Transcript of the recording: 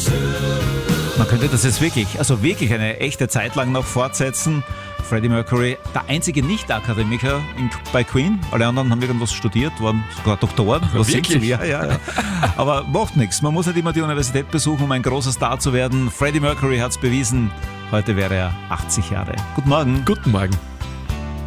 Man könnte das jetzt wirklich eine echte Zeit lang noch fortsetzen. Freddie Mercury, der einzige Nicht-Akademiker bei Queen. Alle anderen haben irgendwas studiert, waren sogar Doktoren. Was sind sie? Ja. Aber macht nichts. Man muss nicht immer die Universität besuchen, um ein großer Star zu werden. Freddie Mercury hat es bewiesen. Heute wäre er 80 Jahre. Guten Morgen. Guten Morgen.